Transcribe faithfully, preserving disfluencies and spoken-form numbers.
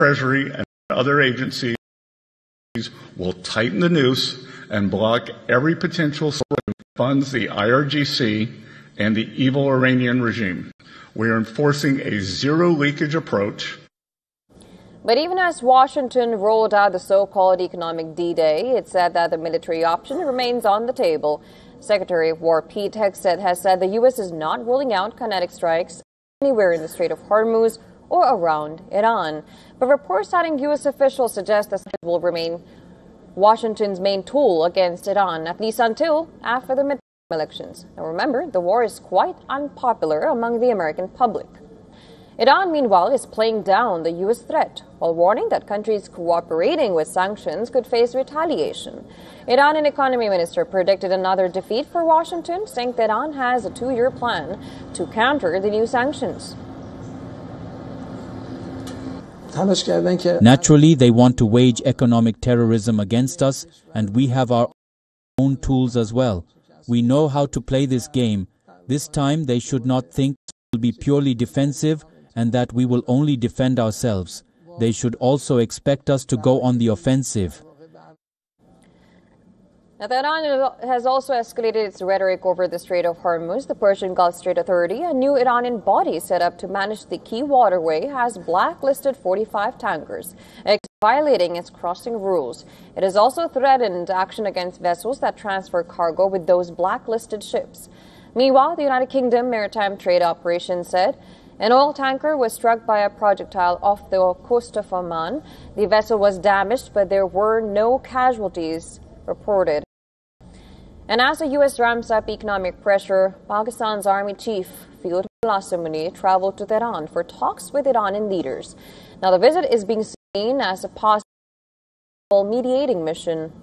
Treasury and other agencies will tighten the noose and block every potential source that funds the I R G C and the evil Iranian regime. We are enforcing a zero leakage approach. But even as Washington rolled out the so-called economic D-Day, it said that the military option remains on the table. Secretary of War Pete Hegseth has said the U S is not ruling out kinetic strikes anywhere in the Strait of Hormuz or around Iran. But reports citing U S officials suggest that it will remain Washington's main tool against Iran, at least until after the midterm elections. Now remember, the war is quite unpopular among the American public. Iran, meanwhile, is playing down the U S threat, while warning that countries cooperating with sanctions could face retaliation. Iranian economy minister predicted another defeat for Washington, saying that Iran has a two-year plan to counter the new sanctions. Naturally, they want to wage economic terrorism against us, and we have our own tools as well. We know how to play this game. This time, they should not think it will be purely defensive and that we will only defend ourselves. They should also expect us to go on the offensive. Now, Iran has also escalated its rhetoric over the Strait of Hormuz. The Persian Gulf Strait Authority, a new Iranian body set up to manage the key waterway, has blacklisted forty-five tankers, violating its crossing rules. It has also threatened action against vessels that transfer cargo with those blacklisted ships. Meanwhile, the United Kingdom Maritime Trade Operations said an oil tanker was struck by a projectile off the coast of Oman. The vessel was damaged, but there were no casualties reported. And as the U S ramps up economic pressure, Pakistan's Army Chief Field Marshal Asim Munir traveled to Tehran for talks with Iranian leaders. Now, the visit is being seen as a possible mediating mission